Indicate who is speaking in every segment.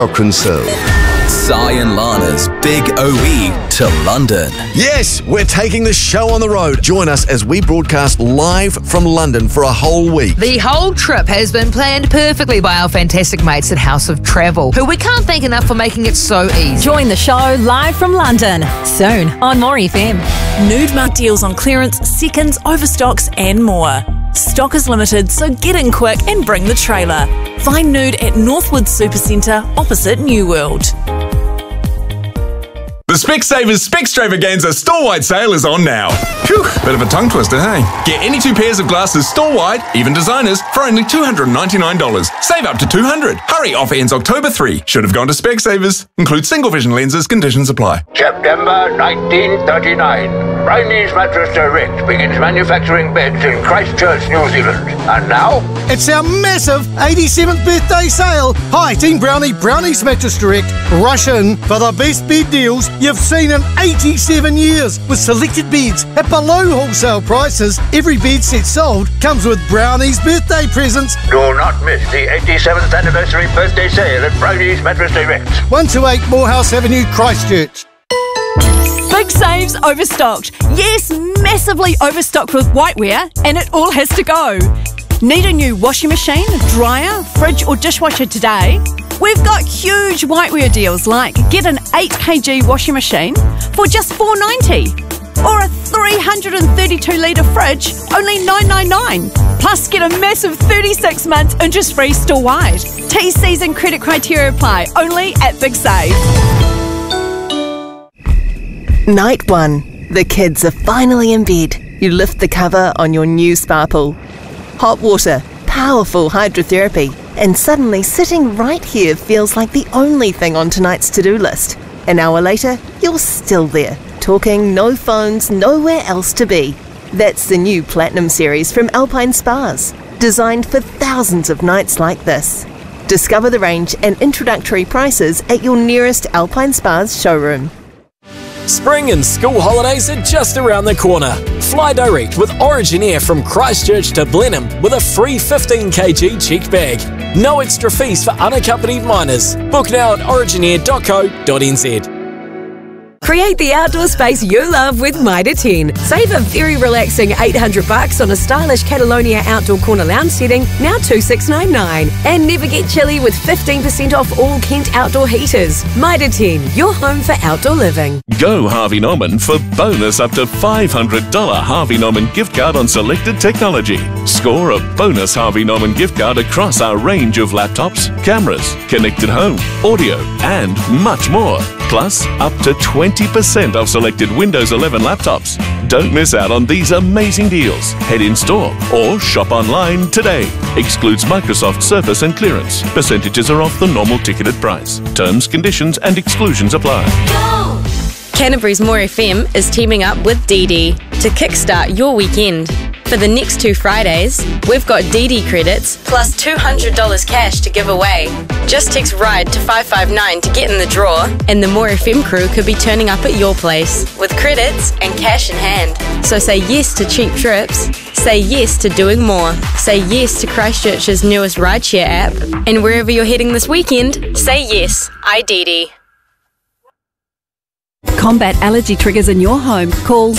Speaker 1: Cochrane Sill.
Speaker 2: Sai and Lana's Big OE to London.
Speaker 1: Yes, we're taking the show on the road. Join us as we broadcast live from London for a whole week.
Speaker 3: The whole trip has been planned perfectly by our fantastic mates at House of Travel, who we can't thank enough for making it so easy.
Speaker 4: Join the show live from London, soon on More FM.
Speaker 5: Nude Mart deals on clearance, seconds, overstocks and more. Stock is limited, so get in quick and bring the trailer. Find Nude at Northwood Supercentre opposite New World.
Speaker 6: The Specsavers Specstravaganza store-wide sale is on now. Phew, bit of a tongue twister, hey? Get any 2 pairs of glasses store-wide, even designers, for only $299. Save up to $200. Hurry, offer ends October 3. Should have gone to Specsavers. Includes single vision lenses, conditions apply.
Speaker 7: September 1939. Brownie's Mattress Direct begins manufacturing beds in Christchurch, New Zealand. And now,
Speaker 8: it's our massive 87th birthday sale. Hi, Team Brownie, Brownie's Mattress Direct. Rush in for the best bed deals you've seen in 87 years with selected beds at below wholesale prices. Every bed set sold comes with Brownie's birthday presents.
Speaker 7: do not miss the 87th anniversary birthday sale at Brownie's Mattress Direct.
Speaker 8: 128 Morehouse Avenue, Christchurch.
Speaker 5: Big saves overstocked. Yes, massively overstocked with whiteware, and it all has to go. Need a new washing machine, dryer, fridge or dishwasher today? We've got huge whiteware deals like get an 8kg washing machine for just $4.90 or a 332 litre fridge, only $9.99. Plus get a massive 36 months interest-free store-wide. TCs and credit criteria apply, only at Big Save.
Speaker 9: Night 1. The kids are finally in bed. You lift the cover on your new Sparkle. Hot water, powerful hydrotherapy, and suddenly sitting right here feels like the only thing on tonight's to-do list. An hour later, you're still there, talking, no phones, nowhere else to be. That's the new Platinum series from Alpine Spas, designed for thousands of nights like this. Discover the range and introductory prices at your nearest Alpine Spas showroom.
Speaker 10: Spring and school holidays are just around the corner. Fly direct with Origin Air from Christchurch to Blenheim with a free 15kg checked bag. No extra fees for unaccompanied minors. Book now at originair.co.nz.
Speaker 4: Create the outdoor space you love with Mitre 10. Save a very relaxing $800 on a stylish Catalonia outdoor corner lounge setting, now $2,699. And never get chilly with 15% off all Kent outdoor heaters. Mitre 10, your home for outdoor living.
Speaker 11: Go Harvey Norman for bonus up to $500 Harvey Norman gift card on selected technology. Score a bonus Harvey Norman gift card across our range of laptops, cameras, connected home, audio, and much more. Plus, up to 20% off selected Windows 11 laptops. Don't miss out on these amazing deals. Head in store or shop online today. Excludes Microsoft Surface and clearance. Percentages are off the normal ticketed price. Terms, conditions and exclusions apply.
Speaker 12: Go! Canterbury's More FM is teaming up with DD to kickstart your weekend. For the next 2 Fridays, we've got DD credits plus $200 cash to give away. Just text RIDE to 559 to get in the draw, and the More FM crew could be turning up at your place with credits and cash in hand. So say yes to cheap trips, say yes to doing more, say yes to Christchurch's newest rideshare app, and wherever you're heading this weekend, say yes, iDD.
Speaker 4: Combat allergy triggers in your home. Call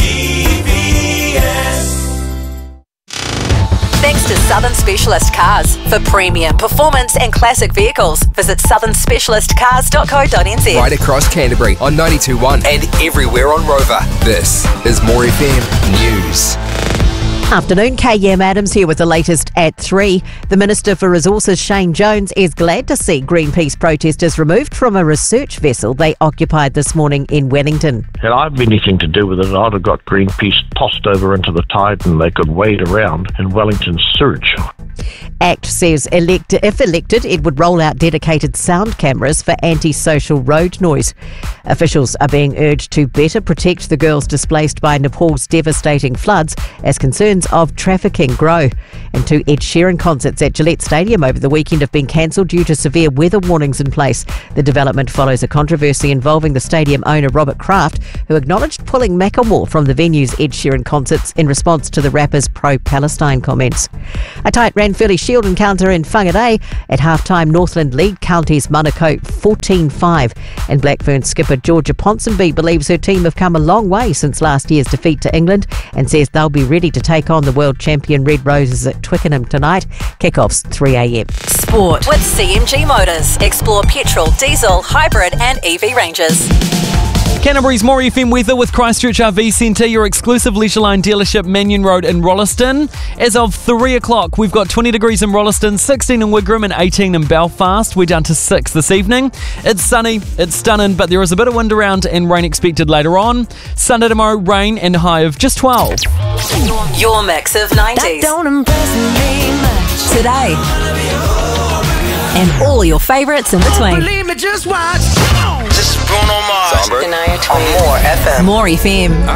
Speaker 13: Thanks to Southern Specialist Cars. For premium, performance and classic vehicles, visit southernspecialistcars.co.nz.
Speaker 14: Right across Canterbury on 92.1 and everywhere on Rover. This is More FM News.
Speaker 15: Afternoon, KM Adams here with the latest at 3. The Minister for Resources, Shane Jones, is glad to see Greenpeace protesters removed from a research vessel they occupied this morning in Wellington.
Speaker 16: Had I had anything to do with it, I'd have got Greenpeace tossed over into the tide and they could wade around in Wellington's sewage.
Speaker 15: ACT says if elected, it would roll out dedicated sound cameras for antisocial road noise. Officials are being urged to better protect the girls displaced by Nepal's devastating floods as concerns of trafficking grow. And 2 Ed Sheeran concerts at Gillette Stadium over the weekend have been cancelled due to severe weather warnings in place. The development follows a controversy involving the stadium owner Robert Kraft, who acknowledged pulling Macklemore from the venue's Ed Sheeran concerts in response to the rapper's pro-Palestine comments. A tight Ranfurly Shield encounter in Whangarei. At half-time, Northland lead counties Manukau 14-5. And Blackburn skipper Georgia Ponsonby believes her team have come a long way since last year's defeat to England and says they'll be ready to take on the world champion Red Roses at Twickenham tonight. Kick-off's 3 a.m.
Speaker 13: Sport with CMG Motors. Explore petrol, diesel, hybrid and EV ranges.
Speaker 17: Canterbury's More FM weather with Christchurch RV Centre, your exclusive Leisure Line dealership, Mannion Road in Rolleston. As of 3 o'clock, we've got 20 degrees in Rolleston, 16 in Wigram and 18 in Belfast. We're down to 6 this evening. It's sunny, it's stunning, but there is a bit of wind around and rain expected later on. Sunday tomorrow, rain and a high of just 12.
Speaker 13: Your mix of 90s.
Speaker 18: That don't impress me much.
Speaker 13: Today. And all your favourites in between.
Speaker 18: Believe me, just watch.
Speaker 19: This is Bruno Mars.
Speaker 13: On More FM. More FM.